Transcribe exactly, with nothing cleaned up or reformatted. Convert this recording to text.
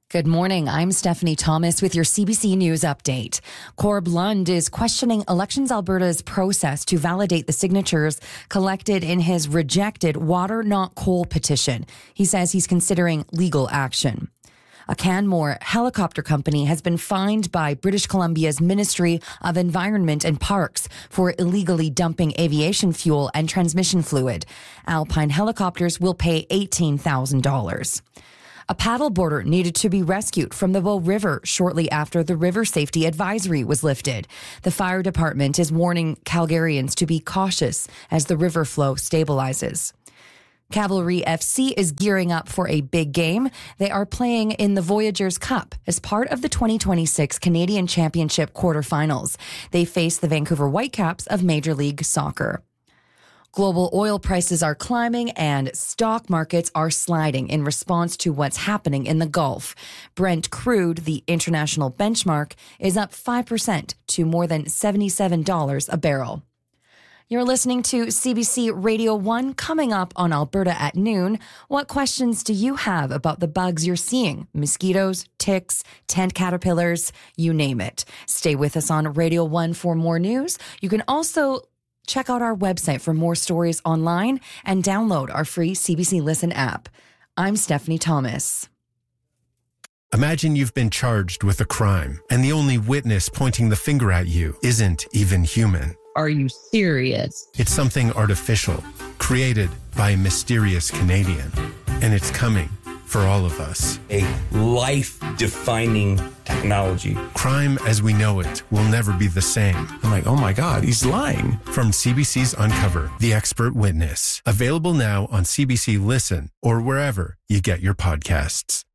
Good morning. I'm Stephanie Thomas with your C B C News Update. Corb Lund is questioning Elections Alberta's process to validate the signatures collected in his rejected Water Not Coal petition. He says he's considering legal action. A Canmore helicopter company has been fined by British Columbia's Ministry of Environment and Parks for illegally dumping aviation fuel and transmission fluid. Alpine Helicopters will pay eighteen thousand dollars. A paddleboarder needed to be rescued from the Bow River shortly after the river safety advisory was lifted. The fire department is warning Calgarians to be cautious as the river flow stabilizes. Cavalry F C is gearing up for a big game. They are playing in the Voyageurs Cup as part of the twenty twenty-six Canadian Championship quarterfinals. They face the Vancouver Whitecaps of Major League Soccer. Global oil prices are climbing and stock markets are sliding in response to what's happening in the Gulf. Brent crude, the international benchmark, is up five percent to more than seventy-seven dollars a barrel. You're listening to C B C Radio one. Coming up on Alberta at noon. What questions do you have about the bugs you're seeing? Mosquitoes, ticks, tent caterpillars, you name it. Stay with us on Radio one for more news. You can also check out our website for more stories online and download our free C B C Listen app. I'm Stephanie Thomas. Imagine you've been charged with a crime and the only witness pointing the finger at you isn't even human. Are you serious? It's something artificial, created by a mysterious Canadian. And it's coming for all of us. A life-defining technology. Crime as we know it will never be the same. I'm like, oh my God, he's lying. From C B C's Uncover, The Expert Witness. Available now on C B C Listen or wherever you get your podcasts.